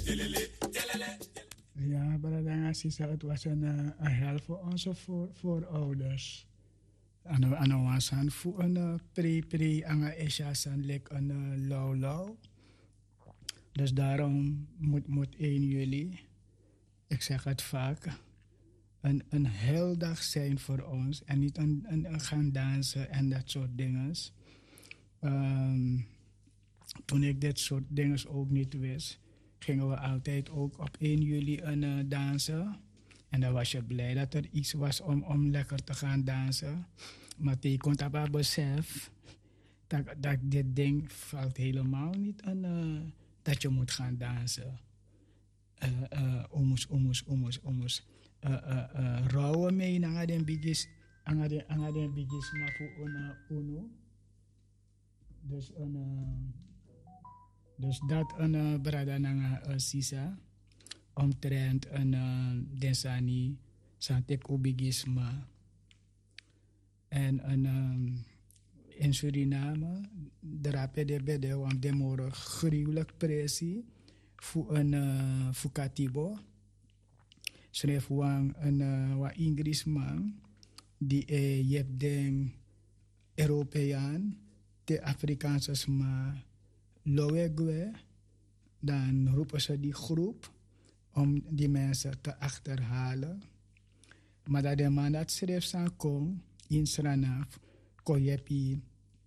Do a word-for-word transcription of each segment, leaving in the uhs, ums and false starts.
Ja, Bradanga Sisa, het was een, eh, een hel voor onze voor, voorouders. Ano ano wasan fu een eh, pre pre anga isha san lek een uh, lauw lauw. Dus daarom moet, moet één juli, ik zeg het vaak, een, een heldag zijn voor ons. En niet een, een, een gaan dansen en dat soort dingen. Ehm, toen ik dit soort dingen ook niet wist, gingen we altijd ook op één juli een uh, dansen. En dan was je blij dat er iets was om, om lekker te gaan dansen. Maar je kon dat wel besef dat, dat dit ding valt helemaal niet aan uh, dat je moet gaan dansen. Uh, uh, omus, omus, omus, omus. Uh, uh, uh, Rouwen mee naar de bigis, naar de naar de bigis, maar voor een uno. Dus een, uh, dus dat een uh, brada naar uh, Sisa. Omtrent een uh, densani, santek ubigisma. En een, um, in Suriname, drapen de bede, want de moren gruwelijk pressie voor een uh, voor katibo. Schreef wang een uh, wa Ingrisman die eh, je hebt den Europeaan, de Afrikaanse sma loegwe, dan roepen ze die groep om die mensen te achterhalen. Maar dat de man dat schreef zijn kom in Sranaf, koyepi,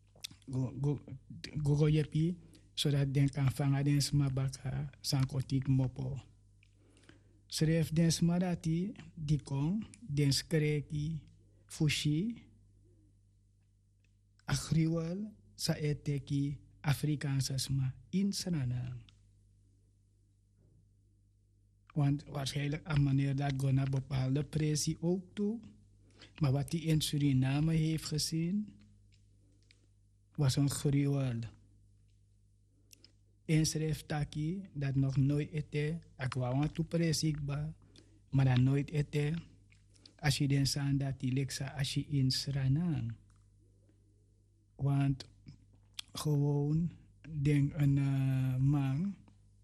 gogoyepi, zodat den kan vangen den smabaka zijn kotik mopo. Schreef den smadati, die kon, den skreki, fushi, agriwal, sa eteki, Afrikaanse sma in Sranaf. Want waarschijnlijk aan meneer dat gaat naar bepaalde pressie ook toe. Maar wat hij in Suriname heeft gezien, was een gruwel. Eens schreef Taki dat nog nooit ete, ik wou aan toe pressie ba, maar dat nooit ete, als je den zand dat die leksa als je in Suriname. Want gewoon, denk een uh, man.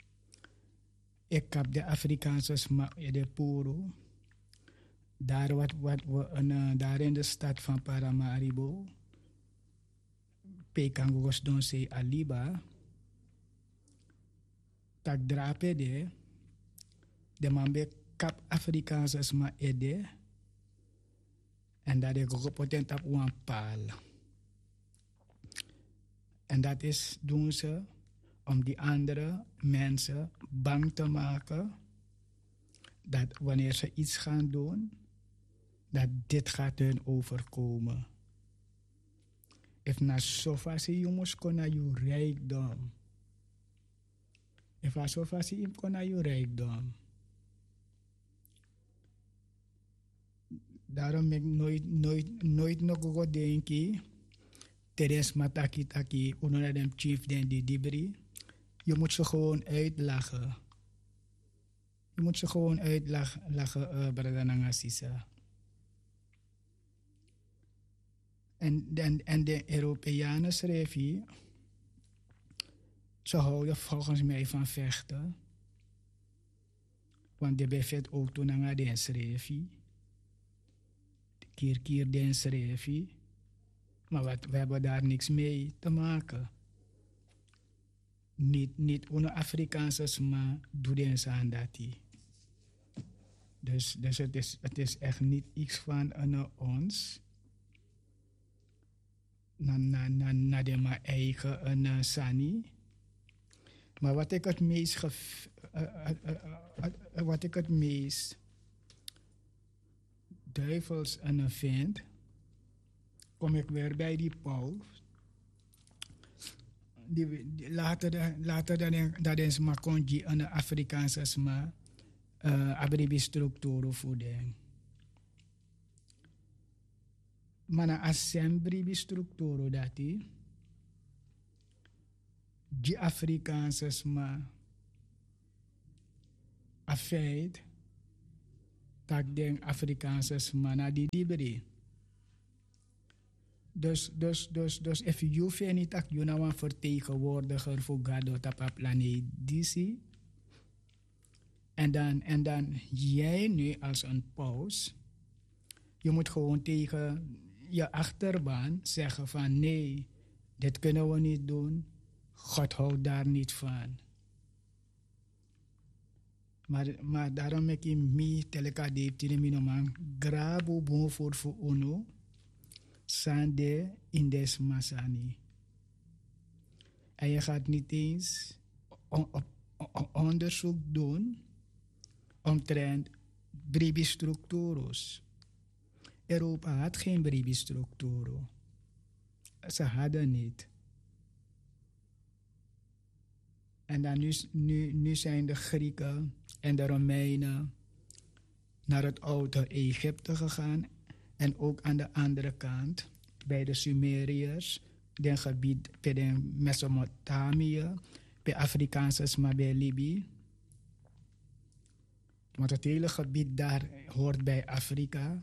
Ik heb de Afrikaanse smaak in de Poro. Daar, wat, wat, wat, uh, daar in de stad van Paramaribo. Pekangos don se Aliba. Tak drape de. De man be kap Afrikaanse smaak ede. En dat ik gepotent op een paal. En dat is doen ze om die andere mensen bang te maken dat wanneer ze iets gaan doen, dat dit gaat hun overkomen. If na sofa si jongens kon naar je rijkdom. If na sofa si im kon naar je rijkdom. Daarom ik nooit, nooit, nooit nog go denken, teres mataki taki, uno dem chief den die dibri. Je moet ze gewoon uitlachen. Je moet ze gewoon uitlachen, uh, Bradananga Sisa. En, en, en de Europeanen schreef hier, ze houden volgens mij van vechten. Want de bevet ook toen aan de schreef hier. Keer keer den schreef hier. Maar wat, we hebben daar niks mee te maken. Niet, niet een Afrikaanse, maar doe de aan dat die. Dus, dus het, is, het is echt niet iets van uh, ons. Na, na, na, na de mijn eigen uh, sani. Maar wat ik het meest, gef, uh, uh, uh, uh, uh, wat ik het meest duivels uh, vind, kom ik weer bij die Paul. Die, die, later later dan dat is maar konji een Afrikaanse sma uh, abribi structuur voor den. Maar na assembly structuur dat die die Afrikaanse sma a feit dat den Afrikaanse sma na die dibri. Dus, dus, dus, dus, if you vind niet dat je nou een vertegenwoordiger voor Gado Tapaplane D C, En dan, en dan jij nu als een paus, je moet gewoon tegen je achterban zeggen van nee, dit kunnen we niet doen. God houdt daar niet van. Maar, maar daarom heb ik me teleka deep tine minoman grabo bon voor voor uno sande in des masani. En je gaat niet eens on, on, on, onderzoek doen omtrent bribistructuros. Europa had geen bribistructuro. Ze hadden niet. En dan nu, nu, nu zijn de Grieken en de Romeinen naar het oude Egypte gegaan. En ook aan de andere kant, bij de Sumeriërs, den gebied bij de Mesopotamië, bij Afrikaanse maar bij Libië. Want het hele gebied daar hoort bij Afrika.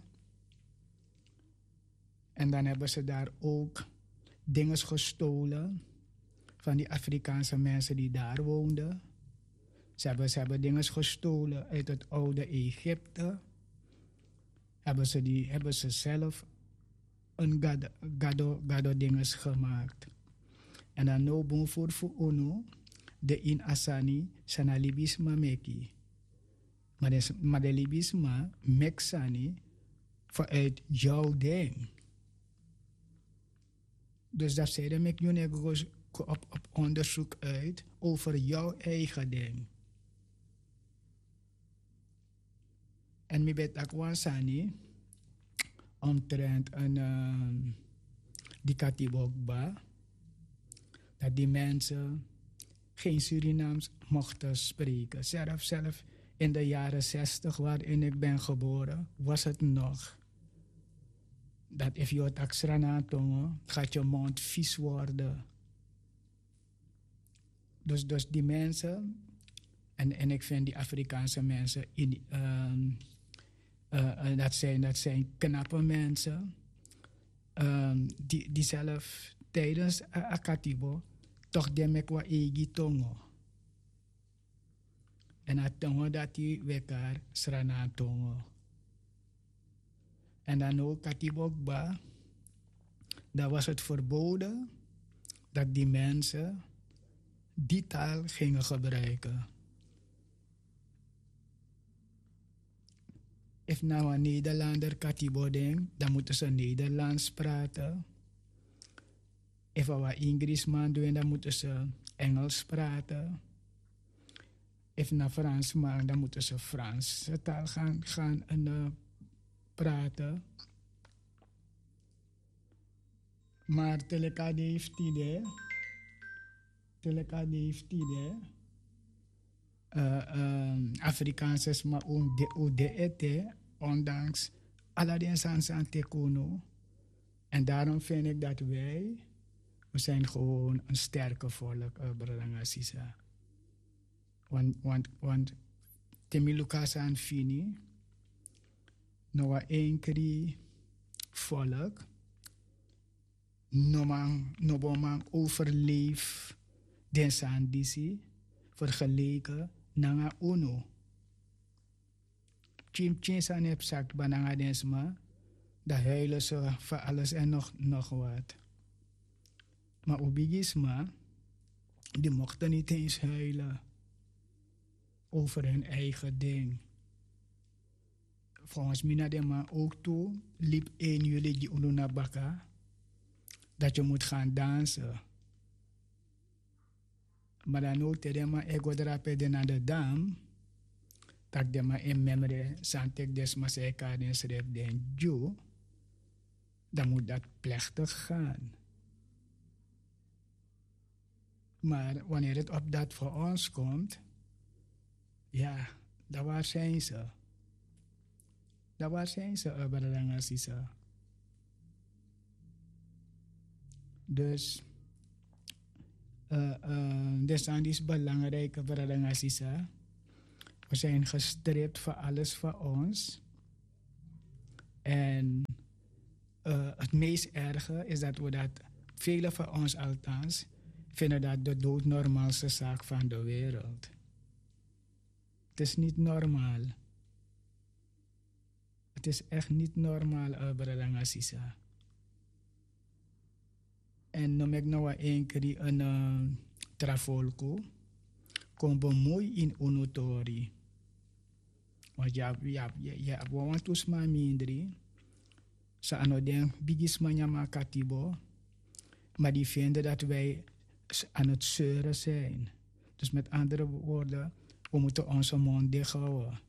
En dan hebben ze daar ook dingen gestolen van die Afrikaanse mensen die daar woonden. Ze hebben, ze hebben dingen gestolen uit het oude Egypte. Hebben ze, die, hebben ze zelf een gado, gado, gado dinges gemaakt. En dan no bon voor voor ono, de in Asani, sana libisma meki. Maar de, maar de libisma meksani vanuit jouw ding. Dus dat zei de mek je op, op onderzoek uit over jouw eigen ding. En mi bet akwasani omtrent een uh, die katibokba dat die mensen geen Surinaams mochten spreken. Zelf, zelf in de jaren zestig waarin ik ben geboren was het nog dat if je het aksrana tongen gaat je mond vies worden. Dus, dus die mensen, en, en ik vind die Afrikaanse mensen, in, um, uh, uh, dat, zijn, dat zijn knappe mensen, um, die, die zelf tijdens uh, Akatibo toch demek wa egi tongo. En dat tongo dat die wekar srana tongo. En dan ook Katibokba, daar was het verboden dat die mensen die taal gingen gebruiken. If nou een Nederlander Katibo denkt, dan moeten ze Nederlands praten. If we een Engelsman doen, dan moeten ze Engels praten. If een Fransman, dan moeten ze Franse taal gaan, gaan uh, praten. Maar teleka de heeft idee. Teleka de heeft idee. Uh, um, Afrikaans maar ook de, de ete, ondanks alle die aan tekono. En daarom vind ik dat wij, we zijn gewoon een sterke volk, uh, Bradangasisa. Want, want, want Temi Lucas aan Fini, nou een kri volk, no man, no man overleef den sandisi, vergeleken nanga uno. Chim chim san heb zakt bananga densma, da huilen ze voor alles en nog, nog wat. Maar obigisma, die mochten niet eens huilen over hun eigen ding. Volgens mij de man ook toe, liep een jullie die ununa baka, dat je moet gaan dansen. Maar dan ook te dema ego drape de naar de dam, dat de ma in memory santek des ma se kaden schreef den ju, dan moet dat plechtig gaan. Maar wanneer het op dat voor ons komt, ja, daar waar zijn ze. Daar waar zijn ze, Abradangasisa. Dus, uh, uh, dit is belangrijk, Abradangasisa. We zijn gestript voor alles voor ons. En uh, het meest erge is dat we dat, velen van ons althans, vinden dat de doodnormaalste zaak van de wereld. Het is niet normaal. Het is echt niet normaal, uh, Bradanga Sisa. En dan heb ik nou een keer een uh, travolco. Kom bemoei in unotori. Want ja, ja, ja, ja, we want to sma mindri. Sa ano den bigis manyama katibo. Maar die vinden dat wij aan het zeuren zijn. Dus met andere woorden, we moeten onze mond dicht houden.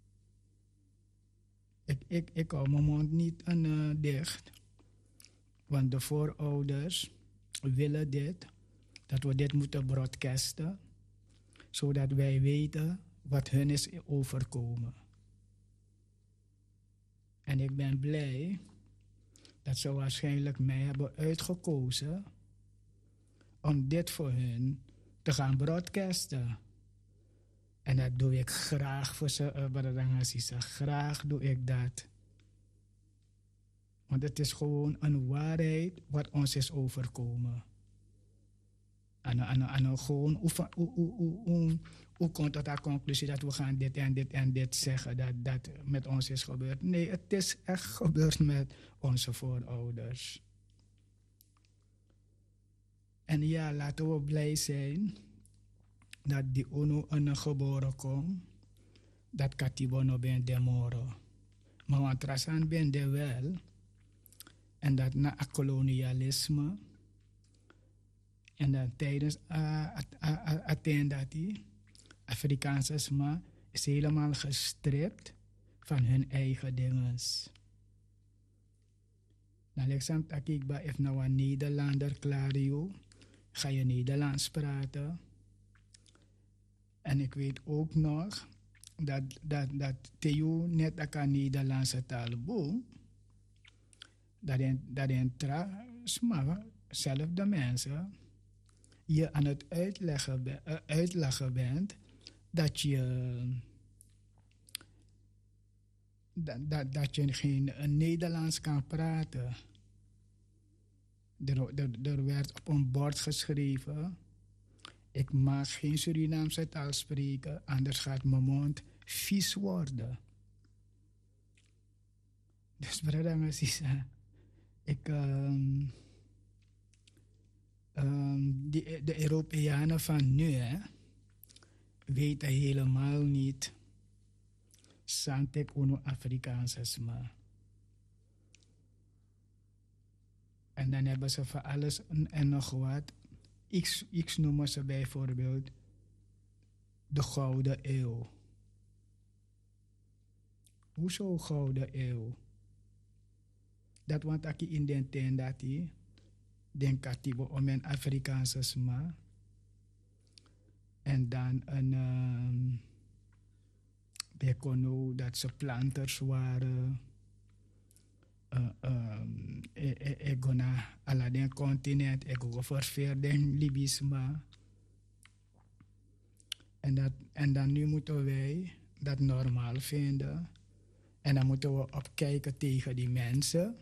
Ik, ik, ik hou mijn mond niet uh, dicht. Want de voorouders willen dit. Dat we dit moeten broadcasten. Zodat wij weten wat hun is overkomen. En ik ben blij dat ze waarschijnlijk mij hebben uitgekozen om dit voor hun te gaan broadcasten. En dat doe ik graag voor ze, uh, Baradangasisa. Graag doe ik dat. Want het is gewoon een waarheid wat ons is overkomen. En, en, en gewoon, hoe, hoe, hoe, hoe, hoe komt tot de conclusie dat we gaan dit en dit en dit zeggen, dat dat met ons is gebeurd? Nee, het is echt gebeurd met onze voorouders. En ja, laten we blij zijn dat die UNO een geboren komt, dat Katibono ben de moro. Maar want Trasan ben de wel, en dat na het kolonialisme, en dan tijdens Atendati, Afrikaanse sma, is helemaal gestript van hun eigen dinges. Dan Alexander Takikba, if nou een Nederlander klaar is, ga je Nederlands praten. En ik weet ook nog dat, dat, dat Theo net een Nederlandse taal boek, dat in, dat in tra, sma, zelfde mensen, je aan het uitleggen, be, uh, uitleggen bent dat je, dat, dat, dat je geen uh, Nederlands kan praten. Er, er, er werd op een bord geschreven: ik mag geen Surinaamse taal spreken, anders gaat mijn mond vies worden. Dus Bradangasi, ik... Um, Um, die, de Europeanen van nu hè, weten helemaal niet Santek Uno Afrikaanse sma. En dan hebben ze van alles en, en nog wat. X, X noemen ze bijvoorbeeld de Gouden Eeuw. Hoezo Gouden Eeuw? Dat want ik in den tijd dat die denk ik om een Afrikaanse sma. En dan een um, bekono dat ze planters waren. Uh, um, ik ga naar alle continent, ik ga voor verder Libisma. En, dat, en dan nu moeten wij dat normaal vinden. En dan moeten we opkijken tegen die mensen.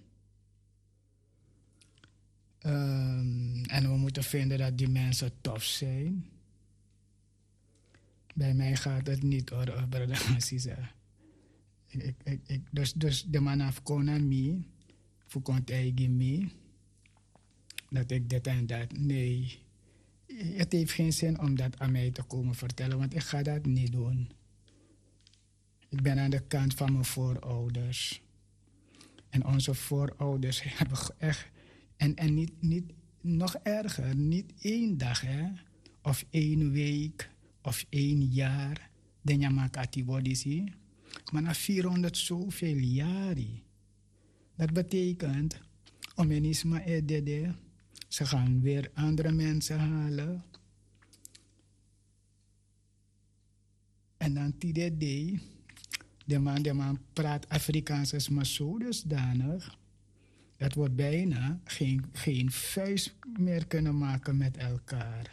Um, en we moeten vinden dat die mensen tof zijn. Bij mij gaat het niet hoor, Bradangasiza. Ik, ik, ik, dus, dus de man af konami, voor komt eigen mee, dat ik dit en dat. Nee, het heeft geen zin om dat aan mij te komen vertellen, want ik ga dat niet doen. Ik ben aan de kant van mijn voorouders. En onze voorouders hebben echt... En, en niet, niet, nog erger, niet één dag, hè, of één week, of één jaar, de Nyamakati Bodisi, maar na vierhonderd zoveel jaren. Dat betekent, om en isma edede, ze gaan weer andere mensen halen. En dan tidede, de man, de man praat Afrikaans is maar zo dusdanig, dat we bijna geen, geen vuist meer kunnen maken met elkaar.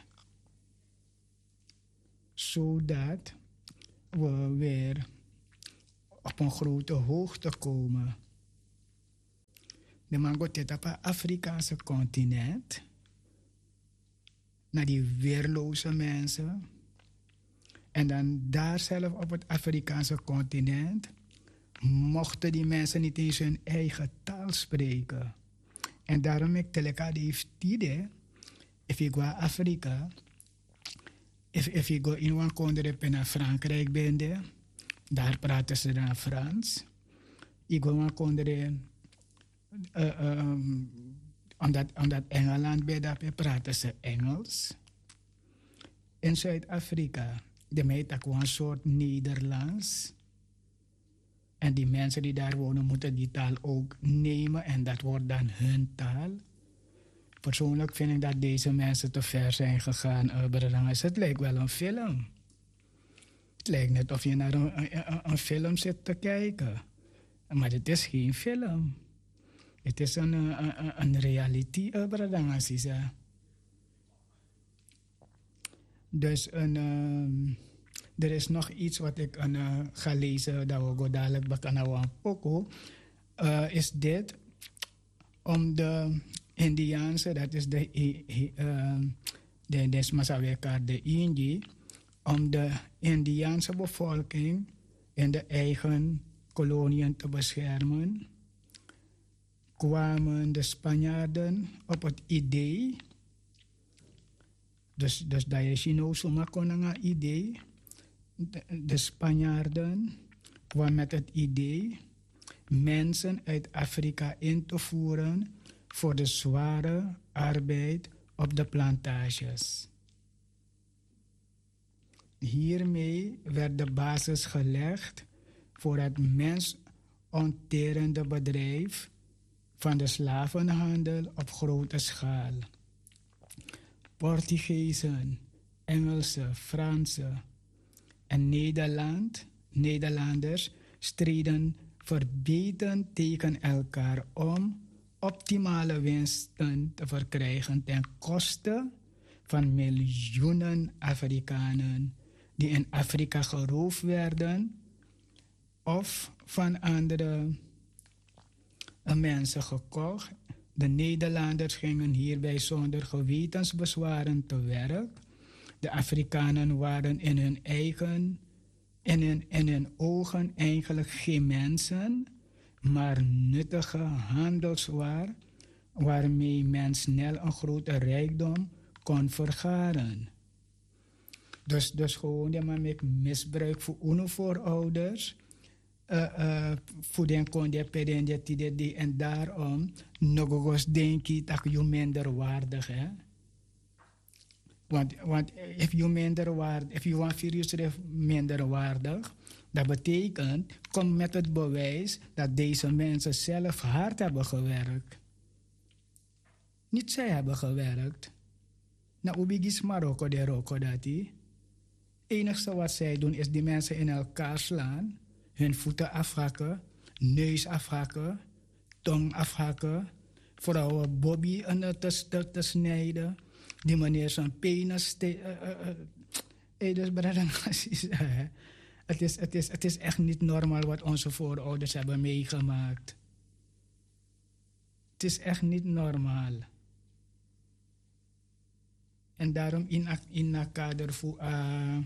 Zodat we weer op een grote hoogte komen. De man gaat op het Afrikaanse continent, naar die weerloze mensen. En dan daar zelf op het Afrikaanse continent mochten die mensen niet eens hun eigen taal spreken. En daarom ik teleka die stide, if je naar Afrika, if, if je go in een country naar Frankrijk bent, daar praten ze dan Frans. Ik go naar country, uh, um, omdat, omdat Engeland bij dat praten ze Engels. In Zuid-Afrika, de meid ook een soort Nederlands. En die mensen die daar wonen moeten die taal ook nemen en dat wordt dan hun taal. Persoonlijk vind ik dat deze mensen te ver zijn gegaan. Uh, het lijkt wel een film. Het lijkt net of je naar een, een, een film zit te kijken. Maar het is geen film. Het is een, een, een reality. Uh, dus een, uh, er is nog iets wat ik uh, ga lezen, dat we dadelijk bakanawan poko. Uh, is dit om de Indiaanse, dat is de, uh, de Desmasawekar, de Indi, om de Indiaanse bevolking in de eigen koloniën te beschermen, kwamen de Spanjaarden op het idee, dus, dus dat is nou zomaar een idee, de, de Spanjaarden kwamen met het idee mensen uit Afrika in te voeren voor de zware arbeid op de plantages. Hiermee werd de basis gelegd voor het mensonterende bedrijf van de slavenhandel op grote schaal. Portugezen, Engelsen, Fransen en Nederland, Nederlanders streden verbeten tegen elkaar om optimale winsten te verkrijgen ten koste van miljoenen Afrikanen die in Afrika geroofd werden of van andere mensen gekocht. De Nederlanders gingen hierbij zonder gewetensbezwaren te werk. De Afrikanen waren in hun eigen, in hun, in hun ogen eigenlijk geen mensen, maar nuttige handelswaar waarmee men snel een grote rijkdom kon vergaren. Dus, dus gewoon ja, maar met misbruik voor uno voorouders. Uh, uh, voor den kon je peden die die en daarom nog eens denk je dat je minder waardig hè. Want, want if je minder waardig, if je want serieus minder waardig, dat betekent, kom met het bewijs dat deze mensen zelf hard hebben gewerkt. Niet zij hebben gewerkt. Na ubigis Marokko de Roko dat die. Enigste wat zij doen is die mensen in elkaar slaan, hun voeten afhakken, neus afhakken, tong afhakken, vooral Bobby te, te, te snijden, die manier zijn penis te... Uh, uh, uh, dus het, is, het, is, het is echt niet normaal wat onze voorouders hebben meegemaakt. Het is echt niet normaal. En daarom in in een kader voor uh,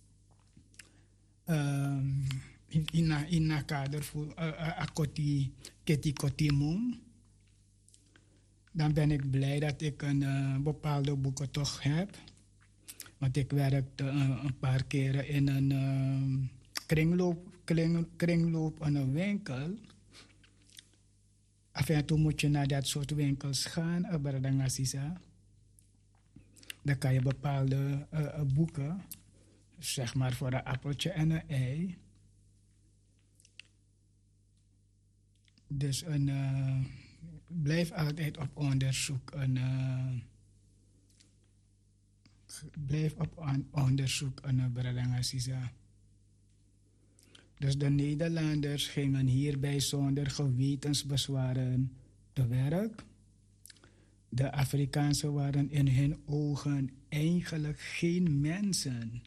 um, in in in een kader voor akoti keti kotimum, dan ben ik blij dat ik een uh, bepaalde boeken toch heb. Want ik werkte uh, een paar keren in een uh, kringloop, kring, kringloop in een winkel. Af en toe moet je naar dat soort winkels gaan, uh, dan kan je bepaalde uh, boeken, zeg maar voor een appeltje en een ei. Dus een, uh, blijf altijd op onderzoek. Een, uh, blijf op on- onderzoek. Een, uh, dus de Nederlanders gingen hierbij zonder gewetensbezwaren te werk. De Afrikaanse waren in hun ogen eigenlijk geen mensen,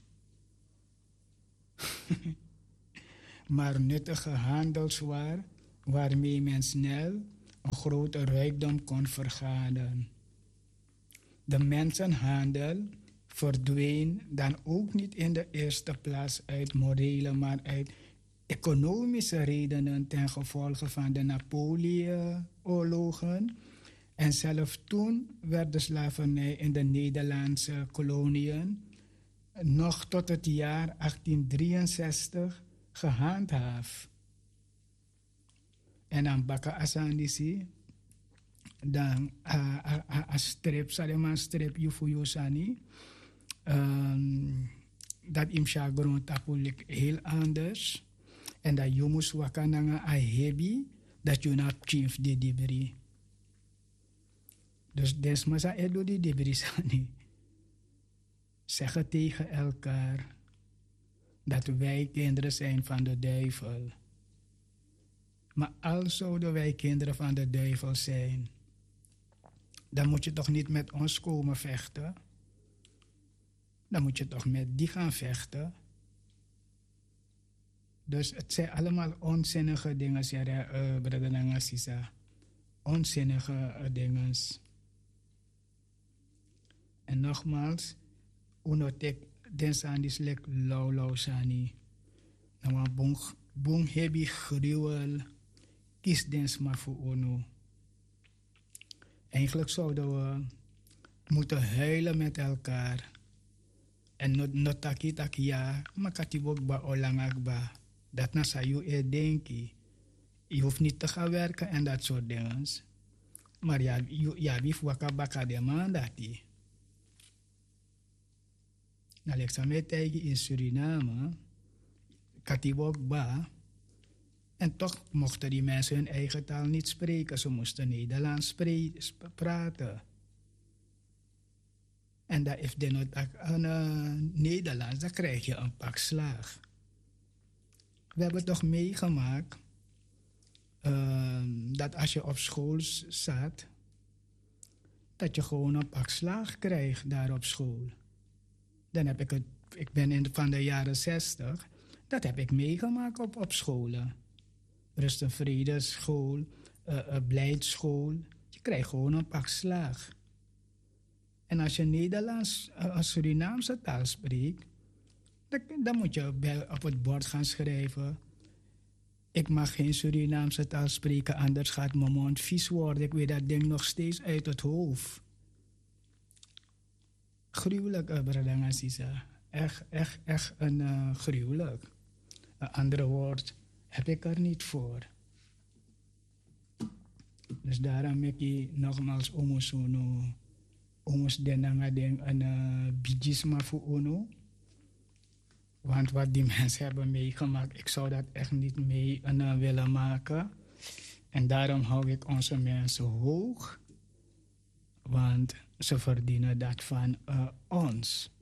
maar nuttige handelswaar waarmee men snel een grote rijkdom kon vergaren. De mensenhandel verdween dan ook niet in de eerste plaats uit morele, maar uit economische redenen ten gevolge van de Napoleonoorlogen. En zelfs toen werd de slavernij in de Nederlandse koloniën nog tot het jaar achttien drieënzestig gehandhaafd. En dan baka asandisi, dan a strip, salema strip yufu sani, um, dat imsha grond tapulik heel anders. En dat je moest wakananga a hebi, dat je na chief de dibri. Dus desmasa edo die dibri sani. Zeggen tegen elkaar dat wij kinderen zijn van de duivel. Maar als zouden wij kinderen van de duivel zijn, dan moet je toch niet met ons komen vechten? Dan moet je toch met die gaan vechten? Dus het zijn allemaal onzinnige dingen, uh, broeder Nangasisa. Onzinnige uh, dingen. En nogmaals, unotek densan dis lek lau lau sani. Nou, bong bong hebi gruwel, kies dens maar voor ono. Eigenlijk zouden we moeten huilen met elkaar. En not not taki taki ja, maar katibok ba olangakba. Dat na sayu e denki. Je hoeft niet te gaan werken en dat soort dingen. Maar ja, ja, wie waka baka de man dat die. Na leksame tegen in Suriname, katibok ba. En toch mochten die mensen hun eigen taal niet spreken. Ze moesten Nederlands praten. En dat if je not aan uh, Nederlands, dan krijg je een pak slaag. We hebben toch meegemaakt uh, dat als je op school zat, dat je gewoon een pak slaag krijgt daar op school. Dan heb ik het, ik ben in, van de jaren zestig, dat heb ik meegemaakt op, op scholen. Rust en vrede school, uh, uh, blijdschool. Je krijgt gewoon een pak slaag. En als je Nederlands, uh, als Surinaamse taal spreekt, dan, dan moet je op het bord gaan schrijven. Ik mag geen Surinaamse taal spreken, anders gaat mijn mond vies worden. Ik weet dat ding nog steeds uit het hoofd. Gruwelijk, uh, Bradangasisa. Echt, echt, echt een uh, gruwelijk. Een andere woord heb ik er niet voor. Dus daarom heb je nogmaals omosono, omos denanga den een uh, bijisma voor ono. Want wat die mensen hebben meegemaakt, ik zou dat echt niet mee uh, willen maken. En daarom hou ik onze mensen hoog. Want ze verdienen dat van uh, ons.